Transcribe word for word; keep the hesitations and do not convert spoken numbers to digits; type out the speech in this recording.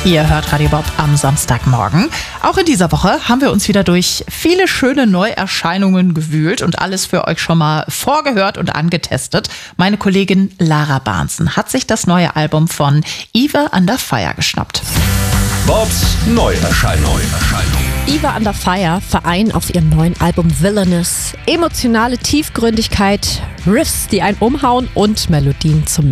Ihr hört Radio Bob am Samstagmorgen. Auch in dieser Woche haben wir uns wieder durch viele schöne Neuerscheinungen gewühlt und alles für euch schon mal vorgehört und angetestet. Meine Kollegin Lara Barnsen hat sich das neue Album von Eva Under Fire geschnappt. Bobs Neuerscheinung. Eva Under Fire vereinen auf ihrem neuen Album Villainous emotionale Tiefgründigkeit, Riffs, die einen umhauen und Melodien zum